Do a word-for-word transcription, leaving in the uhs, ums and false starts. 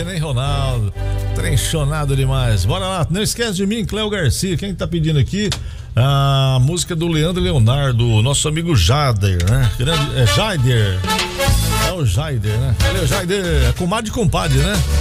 hein, Ronaldo? Trenchonado demais. Bora lá, não esquece de mim, Cléo Garcia. Quem tá pedindo aqui? A música do Leandro Leonardo, nosso amigo Jader, né? É Jaider. É o Jaider, né? Valeu, Jaider. É comadre e compadre, né?